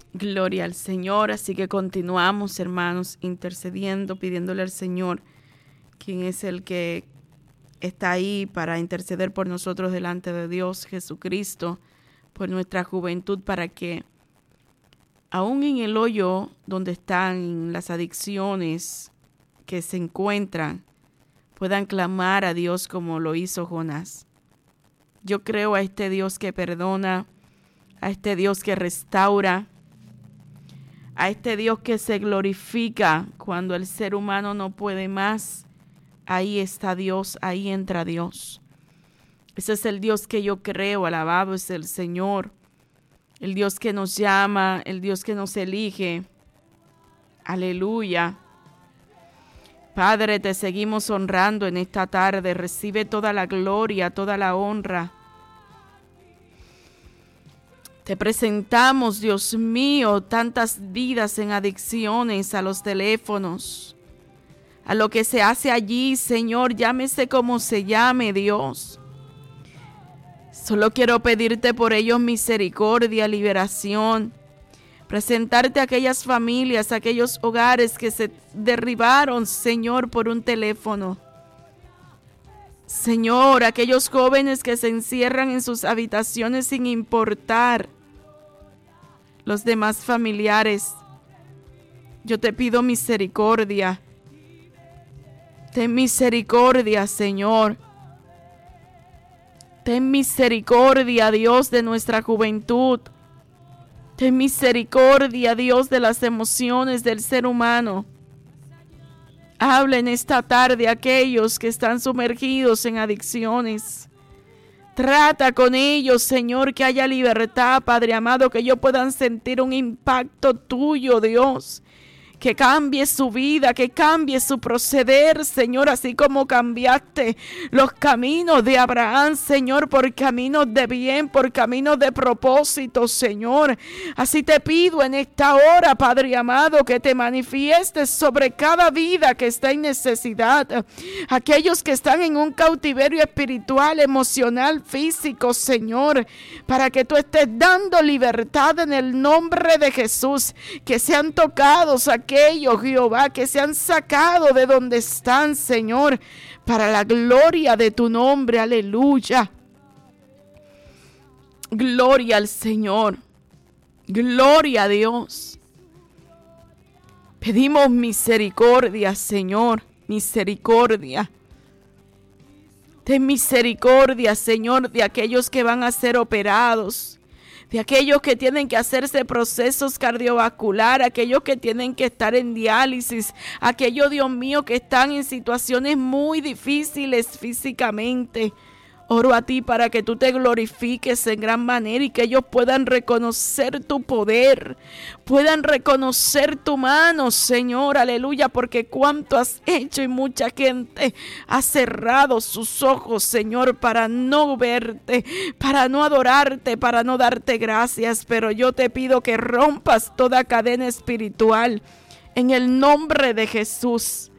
Gloria al Señor. Así que continuamos, hermanos, intercediendo, pidiéndole al Señor, quien es el que está ahí para interceder por nosotros delante de Dios, Jesucristo, por nuestra juventud, para que aún en el hoyo donde están las adicciones que se encuentran, puedan clamar a Dios como lo hizo Jonás. Yo creo a este Dios que perdona, a este Dios que restaura, a este Dios que se glorifica cuando el ser humano no puede más. Ahí está Dios, ahí entra Dios. Ese es el Dios que yo creo, alabado es el Señor. El Dios que nos llama, el Dios que nos elige. Aleluya. Padre, te seguimos honrando en esta tarde. Recibe toda la gloria, toda la honra. Te presentamos, Dios mío, tantas vidas en adicciones a los teléfonos, a lo que se hace allí, Señor, llámese como se llame, Dios. Solo quiero pedirte por ellos misericordia, liberación. Presentarte a aquellas familias, a aquellos hogares que se derribaron, Señor, por un teléfono. Señor, aquellos jóvenes que se encierran en sus habitaciones sin importar los demás familiares. Yo te pido misericordia. Ten misericordia, Señor. Ten misericordia, Dios, de nuestra juventud. Ten misericordia, Dios, de las emociones del ser humano. Habla en esta tarde a aquellos que están sumergidos en adicciones. Trata con ellos, Señor, que haya libertad, Padre amado, que ellos puedan sentir un impacto tuyo, Dios. Que cambie su vida, que cambie su proceder, Señor, así como cambiaste los caminos de Abraham, Señor, por caminos de bien, por caminos de propósito, Señor. Así te pido en esta hora, Padre amado, que te manifiestes sobre cada vida que está en necesidad. Aquellos que están en un cautiverio espiritual, emocional, físico, Señor, para que tú estés dando libertad en el nombre de Jesús, que sean tocados aquellos, Jehová, que se han sacado de donde están, Señor, para la gloria de tu nombre, aleluya. Gloria al Señor, gloria a Dios. Pedimos misericordia, Señor, misericordia. Ten misericordia, Señor, de aquellos que van a ser operados, de aquellos que tienen que hacerse procesos cardiovasculares, aquellos que tienen que estar en diálisis, aquellos, Dios mío, que están en situaciones muy difíciles físicamente. Oro a ti para que tú te glorifiques en gran manera y que ellos puedan reconocer tu poder, puedan reconocer tu mano, Señor, aleluya, porque cuánto has hecho y mucha gente ha cerrado sus ojos, Señor, para no verte, para no adorarte, para no darte gracias, pero yo te pido que rompas toda cadena espiritual en el nombre de Jesús.